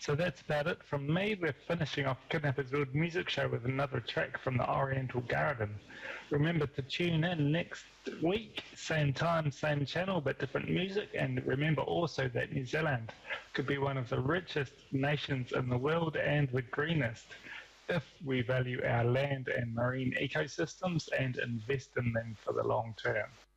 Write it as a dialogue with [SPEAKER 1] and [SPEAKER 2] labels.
[SPEAKER 1] So that's about it from me. We're finishing off Kidnappers World Music Show with another track from the Oriental Garden. Remember to tune in next week, same time, same channel, but different music. And remember also that New Zealand could be one of the richest nations in the world and the greenest if we value our land and marine ecosystems and invest in them for the long term.